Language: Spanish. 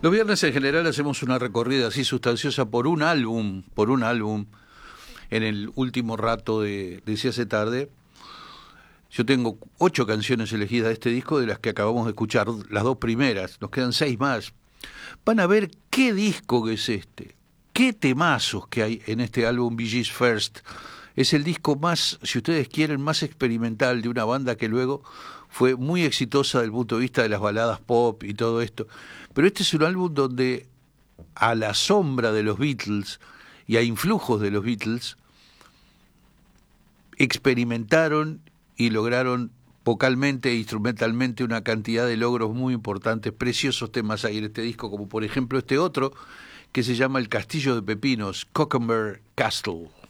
Los viernes en general hacemos una recorrida así sustanciosa por un álbum, en el último rato de Si hace tarde. Yo tengo 8 canciones elegidas de este disco, de las que acabamos de escuchar las 2 primeras, nos quedan 6 más. Van a ver qué disco que es este, qué temazos que hay en este álbum Bee Gees First. Es el disco más, si ustedes quieren, más experimental de una banda que luego fue muy exitosa desde el punto de vista de las baladas pop y todo esto. Pero este es un álbum donde, a la sombra de los Beatles y a influjos de los Beatles, experimentaron y lograron vocalmente e instrumentalmente una cantidad de logros muy importantes, preciosos temas hay en este disco, como por ejemplo este otro, que se llama El Castillo de Pepinos, Cockenberry Castle.